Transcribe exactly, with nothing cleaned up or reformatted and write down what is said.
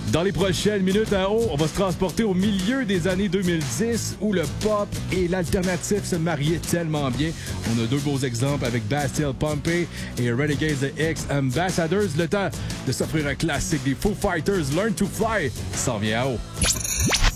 Dans les prochaines minutes à haut, on va se transporter au milieu des années deux mille dix où le pop et l'alternatif se mariaient tellement bien. On a deux beaux exemples avec Bastille Pompey et Renegades de X Ambassadors. Le temps de s'offrir un classique des Foo Fighters, Learn to Fly, s'en vient à haut.